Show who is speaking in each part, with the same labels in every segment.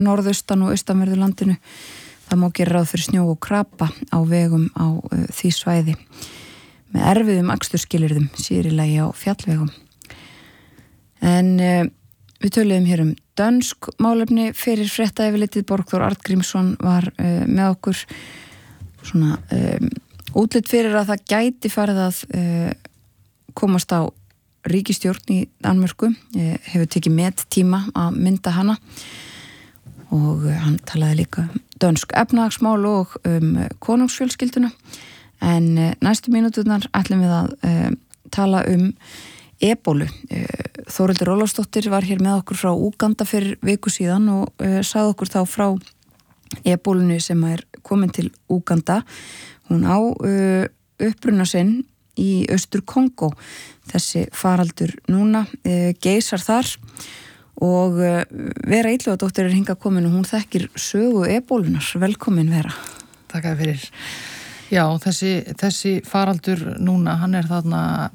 Speaker 1: norðaustan og austanverðu landinu. Það má gera ráð fyrir snjó og krapa á vegum á því svæði með erfiðum aksturskilyrðum, sér í lagi á fjallvegum. En við töluðum hér dönsk málefni fyrir fréttaefilitið. Borgþór Arngrímsson var með okkur. Svona útlit fyrir að það gæti farið að komast á ríkisstjórn í Danmörku. Hefur tekið met tíma að mynda hana og hann talaði líka dönsk efnahagsmál og konungsfjölskylduna. En næstu mínúturnar ætlum við að tala ebólu. Þórhildur Ólafsdóttir var hér með okkur frá Úganda fyrir viku síðan og sagði okkur þá frá ebólunni sem er komin til Úganda. Hún á uppruna sinn í Austur Kongó. Þessi faraldur núna geisar þar og Vera Illugadóttir er hingað komin og hún þekkir sögu ebólunar. Velkomin Vera.
Speaker 2: Takk fyrir. Já, þessi faraldur núna, hann er þarna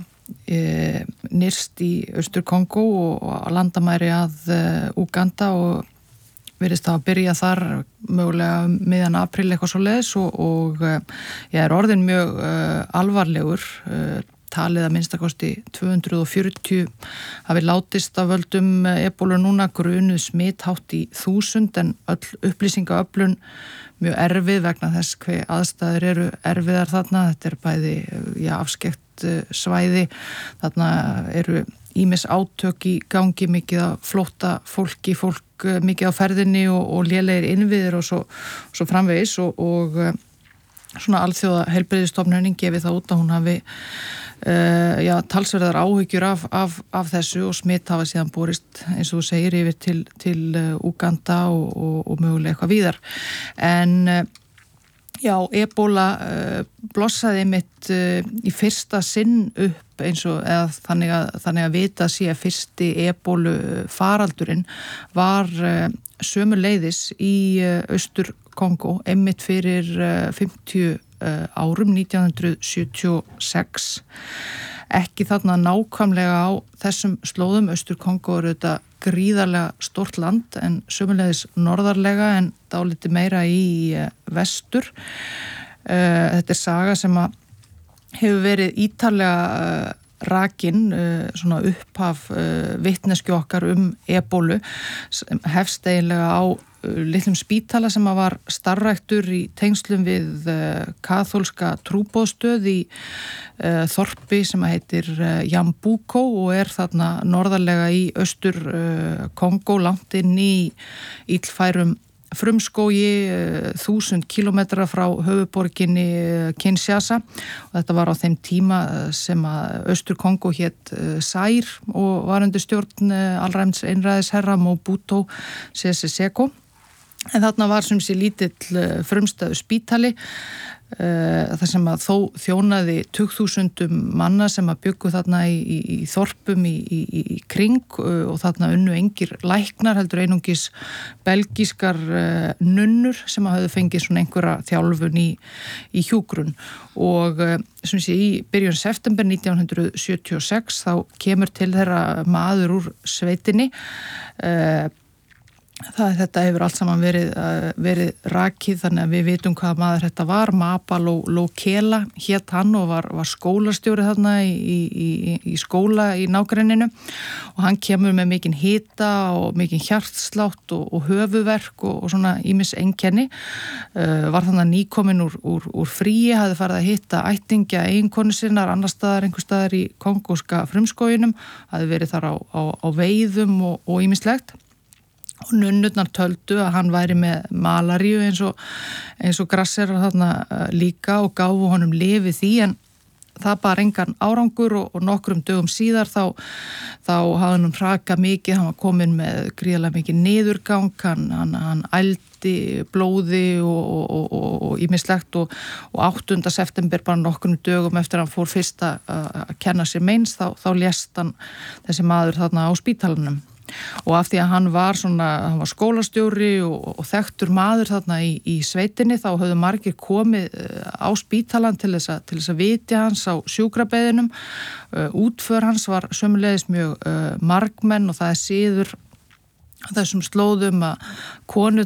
Speaker 2: nyrst í Austur Kongó og landamæri að Úganda og virðist það að byrja þar mögulega miðjan apríl eitthvað svo leiðis og ég er orðin mjög alvarlegur. Talið að minnstakosti 240 hafi látist af völdum ebólu núna, grunuð smitt hátt í 1000 en öll upplýsingaöflun mjög erfið vegna þess hve aðstæður eru erfiðar þarna. Þetta er bæði afskekt svæði, þarna eru ýmis átök í gangi, mikið að flótta fólk mikið á ferðinni og lélegir innviðir og svo framvegis og svona alþjóða heilbrigðisstofnunin gefið það út að hún hafi talsverðar áhyggjur af þessu og smitt hafa síðan borist eins og þú segir yfir til Úganda og mögulega eitthvað víðar. En ebóla blossaði mitt í fyrsta sinn upp eins og þannig að vita sé að fyrsti ebólu faraldurinn var sömuleiðis í Austur Kongó einmitt fyrir 50 árum 1976. Ekki þarna nákvæmlega á þessum slóðum. Austur Kongó er þetta gríðarlega stórt land en sömuleiðis norðarlega en dálítið meira í vestur. Þetta er saga sem að hefur verið ítarlega rakin, svona upphaf vitneskju okkar ebólu sem hefst eiginlega á litlum spítala sem að var starfræktur í tengslum við kaþólska trúboðstöð í þorpi sem að heitir Jambuco og er þarna norðarlega í Austur Kongó langt inn í illfærum frumskógi 1000 kilometra frá höfuborginni Kinshasa og þetta var á þeim tíma sem að Austur Kongó hét Zaire og var undir stjórn alræmds einræðisherra Mobutu Sese Seko. En þarna var sem sé lítill frumstæðu spítali þar sem að þó þjónaði 20.000 manna sem að byggu þarna í þorpum í kring og þarna unnu engir læknar heldur einungis belgískar nunnur sem að höfðu fengið svona einhverja þjálfun í hjúkrun og sem sé í byrjun september 1976 þá kemur til þeirra maður úr sveitinni. Þetta hefur allt saman verið rakið þannig að við vitum hvaða maður þetta var. Mapa Lokela hét hann og var skólastjóri þarna í skóla í nágrenninu og hann kemur með mikinn hita og mikinn hjartslátt og höfuverk og svona ýmis einkenni. Var þannig nýkominn úr fríi, hafði farið að hitta ættingja eiginkonu sinnar annars staðar, einhvers staðar í kongóska frumskóginum, hafði verið þar á veiðum og ýmislegt. Og nunnurnar töldu að hann væri með malaríu eins og grasser þarna líka og gáfu honum lyf við því en það bar engan árangur og nokkrum dögum síðar þá hafði hann hrakað mikið, hann var kominn með gríðarlega mikið niðurgang, hann ældi blóði og ýmislegt og 8. september bara nokkrum dögum eftir hann fór fyrst að kenna sér meins þá lést hann þessi maður þarna á spítalanum. Og af því að hann var skólastjóri og þekktur maður þarna í sveitinni þá höfðu margir komið á spítalan til þess að vitja hans á sjúkrabeðinum. Útför hans var sömuleiðis mjög margmenn og það er siður þessum slóðum að konur